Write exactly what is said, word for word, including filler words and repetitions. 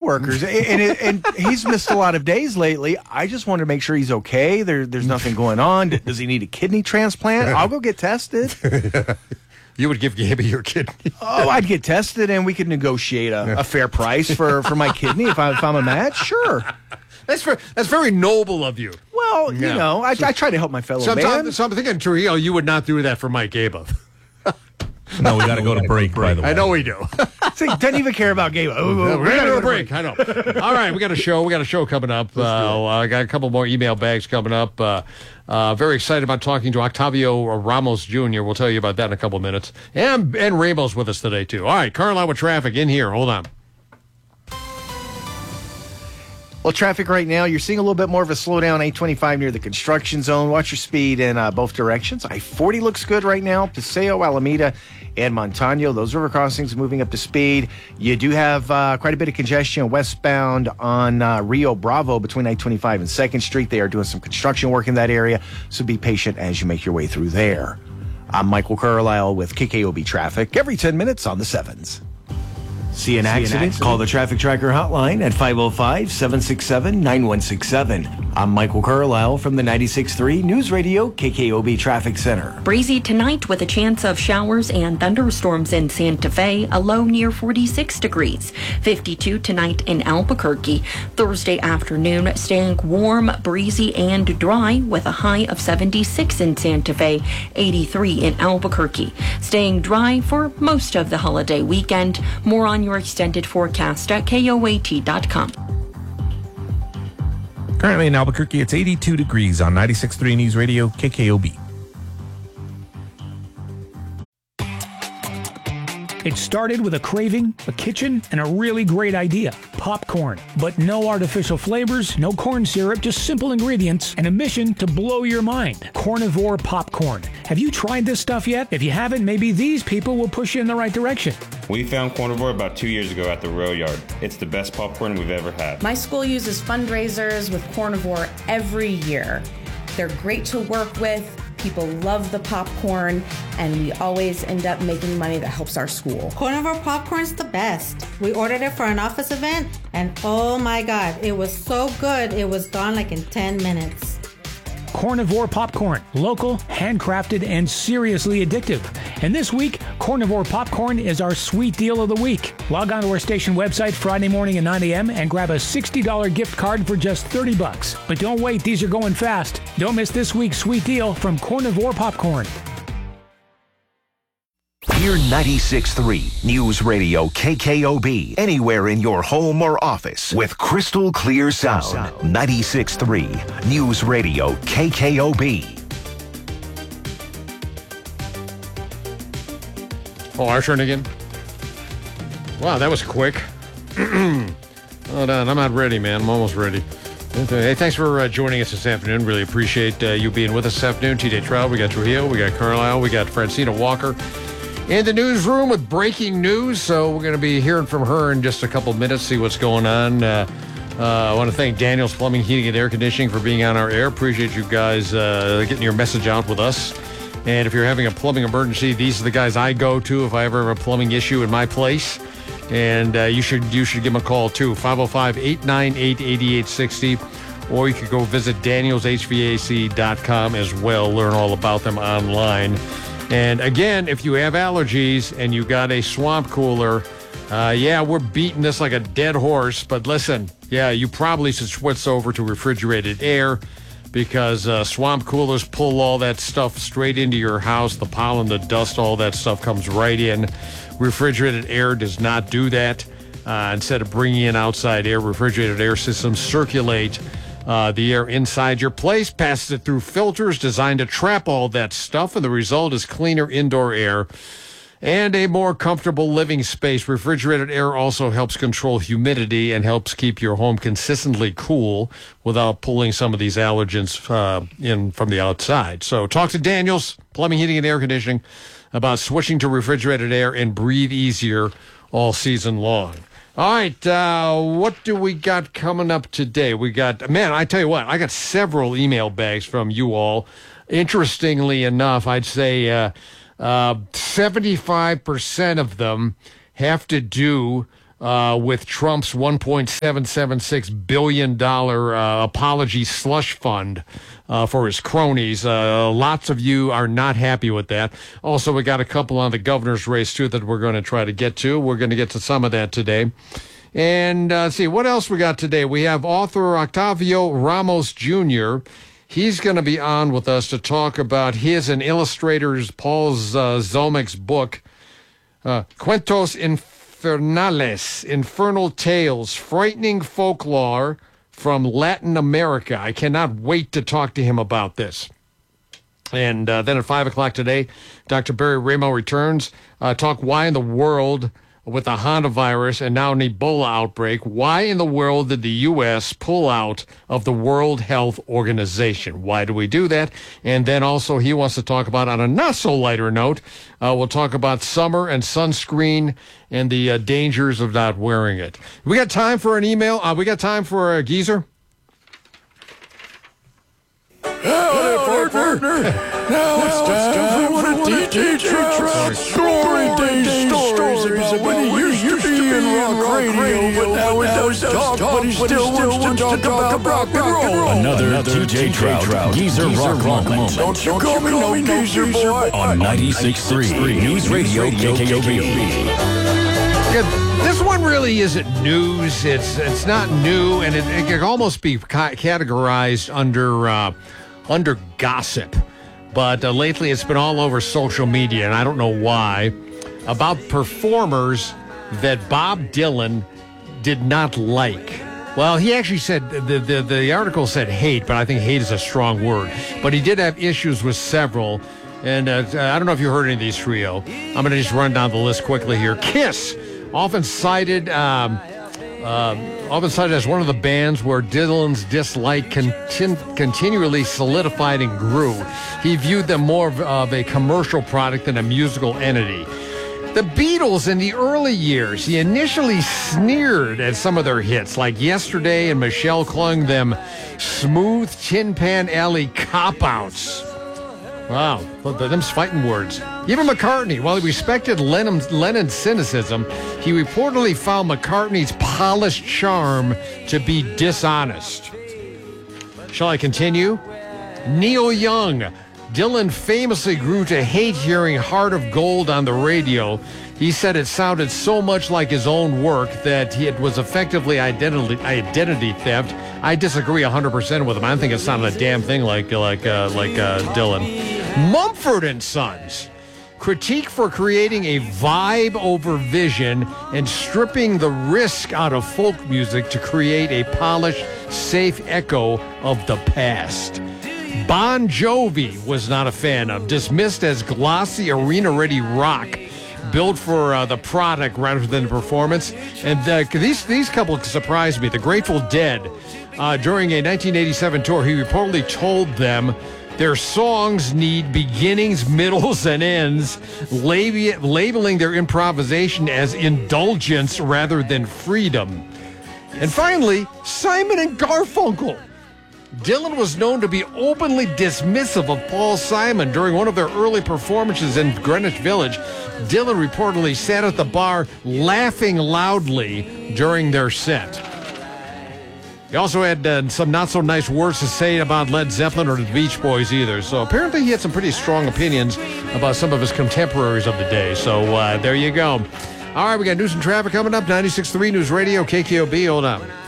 coworkers, and, and, and he's missed a lot of days lately. I just want to make sure he's okay. There, there's nothing going on. Does he need a kidney transplant? I'll go get tested. You would give Gaby your kidney? Oh, I'd get tested, and we could negotiate a, a fair price for, for my kidney if, I, if I'm a match. Sure. That's very, that's very noble of you. Well, Yeah. you know, I, I try to help my fellow So I'm, man. t- so I'm thinking, Trujillo, you would not do that for Mike Gaba. No, we got to go to break, by the way. I know we do. See, doesn't even care about Gabe. Oh, We're we going gotta to go a break. I know. All right, we got a show. We got a show coming up. Uh, I got a couple more email bags coming up. Uh, uh, very excited about talking to Octavio Ramos Junior We'll tell you about that in a couple minutes. And, and Rainbow's with us today, too. All right, Carlisle with traffic in here. Hold on. Well, traffic right now, you're seeing a little bit more of a slowdown, eight twenty-five near the construction zone. Watch your speed in uh, both directions. I forty looks good right now. Paseo, Alameda, and Montano. Those river crossings moving up to speed. You do have uh, quite a bit of congestion westbound on uh, Rio Bravo between I twenty-five and second Street. They are doing some construction work in that area, so be patient as you make your way through there. I'm Michael Carlisle with K K O B Traffic every ten minutes on the sevens. See an, accident? Call the Traffic Tracker hotline at five oh five, seven six seven, nine one six seven. I'm Michael Carlisle from the ninety-six point three News Radio K K O B Traffic Center. Breezy tonight with a chance of showers and thunderstorms in Santa Fe, a low near forty-six degrees. fifty-two tonight in Albuquerque. Thursday afternoon staying warm, breezy, and dry with a high of seventy-six in Santa Fe, eighty-three in Albuquerque. Staying dry for most of the holiday weekend. More on your extended forecast at K O A T dot com. Currently in Albuquerque, it's eighty-two degrees on ninety-six point three News Radio, K K O B. It started with a craving, a kitchen, and a really great idea, popcorn. But no artificial flavors, no corn syrup, just simple ingredients, and a mission to blow your mind. Cornivore popcorn. Have you tried this stuff yet? If you haven't, maybe these people will push you in the right direction. We found Cornivore about two years ago at the Rail Yard. It's the best popcorn we've ever had. My school uses fundraisers with Cornivore every year. They're great to work with. People love the popcorn, and we always end up making money that helps our school. Cornivore popcorn's the best. We ordered it for an office event, and oh my God, it was so good, it was gone like in ten minutes. Cornivore popcorn, local, handcrafted, and seriously addictive. And this week, Cornivore popcorn is our sweet deal of the week. Log on to our station website Friday morning at nine a.m. and grab a sixty dollars gift card for just thirty bucks. But don't wait, these are going fast. Don't miss this week's sweet deal from Cornivore popcorn. Hear ninety-six point three News Radio K K O B anywhere in your home or office with crystal clear sound. ninety-six point three News Radio K K O B. Oh, our turn again? Wow, that was quick. Hold on, I'm not ready, man. I'm almost ready. Hey, thanks for uh, joining us this afternoon. Really appreciate uh, you being with us this afternoon. T J Trout, we got Trujillo, we got Carlisle, we got Francina Walker in the newsroom with breaking news. So we're going to be hearing from her in just a couple minutes, see what's going on. Uh, uh, I want to thank Daniels Plumbing, Heating, and Air Conditioning for being on our air. Appreciate you guys uh, getting your message out with us. And if you're having a plumbing emergency, these are the guys I go to if I ever have a plumbing issue in my place. And uh, you should you should give them a call, too, five oh five, eight nine eight, eight eight six oh. Or you could go visit daniels h v a c dot com as well, learn all about them online. And again, if you have allergies and you got a swamp cooler, uh, yeah, we're beating this like a dead horse. But listen, yeah, you probably should switch over to refrigerated air, because uh, swamp coolers pull all that stuff straight into your house. The pollen, the dust, all that stuff comes right in. Refrigerated air does not do that. Uh, instead of bringing in outside air, refrigerated air systems circulate uh, the air inside your place, passes it through filters designed to trap all that stuff, and the result is cleaner indoor air and a more comfortable living space. Refrigerated air also helps control humidity and helps keep your home consistently cool without pulling some of these allergens uh, in from the outside. So talk to Daniels Plumbing, Heating, and Air Conditioning about switching to refrigerated air and breathe easier all season long. All right, uh, what do we got coming up today? We got, man, I tell you what, I got several email bags from you all. Interestingly enough, I'd say uh, uh, seventy-five percent of them have to do uh, with Trump's one point seven seven six billion dollars uh, apology slush fund uh, for his cronies. Uh, lots of you are not happy with that. Also, we got a couple on the governor's race, too, that we're going to try to get to. We're going to get to some of that today. And uh, let's see, what else we got today? We have author Octavio Ramos Junior He's going to be on with us to talk about his and illustrators Paul uh, Zomek's book, uh, Cuentos Infernales, Infernal Tales, Frightening Folklore from Latin America. I cannot wait to talk to him about this. And uh, then at five o'clock today, Doctor Barry Ramo returns, uh, talk why in the world, with the Honda virus and now an Ebola outbreak, why in the world did the U S pull out of the World Health Organization? Why do we do that? And then also he wants to talk about, on a not so lighter note, uh, we'll talk about summer and sunscreen and the uh, dangers of not wearing it. We got time for an email? Uh, we got time for a geezer? Howdy, partner. Now it's time for one of D J Trout's Story Day stories about when he used to be in rock radio, but now he does talk, but he still wants to talk about rock and roll. Another D J Trout Geezer Rock Moment. Don't you call me no geezer, boy. On ninety-six point three News Radio K K O B. This one really isn't news. It's it's not new, and it, it can almost be ca- categorized under uh, under gossip. But uh, lately, it's been all over social media, and I don't know why, about performers that Bob Dylan did not like. Well, he actually said, the, the, the article said hate, but I think hate is a strong word. But he did have issues with several. And uh, I don't know if you heard any of these trio. I'm going to just run down the list quickly here. Kiss, often cited, um, uh, often cited as one of the bands where Dylan's dislike contin- continually solidified and grew. He viewed them more of, of a commercial product than a musical entity. The Beatles in the early years, he initially sneered at some of their hits, like Yesterday, and Michelle calling them smooth Tin Pan Alley cop-outs. Wow, them's fighting words. Even McCartney, while he respected Lennon's, Lennon's cynicism, he reportedly found McCartney's polished charm to be dishonest. Shall I continue? Neil Young. Dylan famously grew to hate hearing Heart of Gold on the radio. He said it sounded so much like his own work that he, it was effectively identity, identity theft. I disagree one hundred percent with him. I think it sounded a damn thing like like uh, like uh, Dylan. Mumford and Sons. Critique for creating a vibe over vision and stripping the risk out of folk music to create a polished, safe echo of the past. Bon Jovi was not a fan of, dismissed as glossy, arena-ready rock, built for uh, the product rather than the performance. And uh, these these couple surprised me. The Grateful Dead, uh, during a nineteen eighty-seven tour, he reportedly told them their songs need beginnings, middles, and ends, lab- labeling their improvisation as indulgence rather than freedom. And finally, Simon and Garfunkel. Dylan was known to be openly dismissive of Paul Simon during one of their early performances in Greenwich Village. Dylan reportedly sat at the bar laughing loudly during their set. He also had uh, some not-so-nice words to say about Led Zeppelin or the Beach Boys either. So apparently he had some pretty strong opinions about some of his contemporaries of the day. So uh, there you go. All right, we got news and traffic coming up. ninety-six point three News Radio, K K O B. Hold on.